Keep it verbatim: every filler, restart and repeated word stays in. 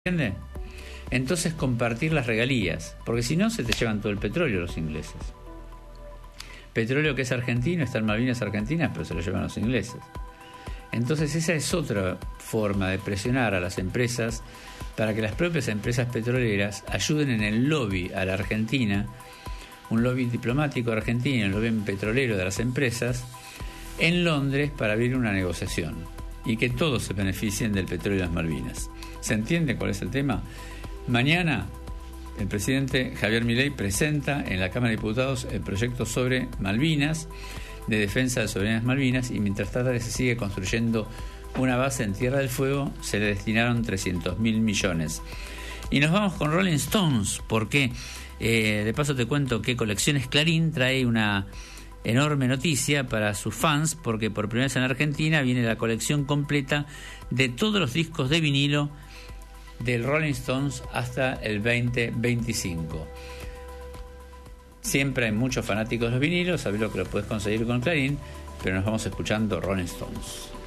¿Entiendes? Entonces compartir las regalías, porque si no se te llevan todo el petróleo los ingleses. Petróleo que es argentino, está en Malvinas Argentinas, pero se lo llevan los ingleses. Entonces esa es otra forma de presionar a las empresas para que las propias empresas petroleras ayuden en el lobby a la Argentina, un lobby diplomático argentino, un lobby petrolero de las empresas, en Londres para abrir una negociación y que todos se beneficien del petróleo de las Malvinas. ¿Se entiende cuál es el tema? Mañana el presidente Javier Milei presenta en la Cámara de Diputados el proyecto sobre Malvinas, de defensa de soberanas Malvinas, y mientras tanto se sigue construyendo una base en Tierra del Fuego, se le destinaron trescientos mil millones. Y nos vamos con Rolling Stones, porque eh, de paso te cuento que Colecciones Clarín trae una enorme noticia para sus fans, porque por primera vez en Argentina viene la colección completa de todos los discos de vinilo del Rolling Stones hasta el veinte veinticinco. Siempre hay muchos fanáticos de los vinilos, sabés lo que lo puedes conseguir con Clarín, pero nos vamos escuchando Rolling Stones.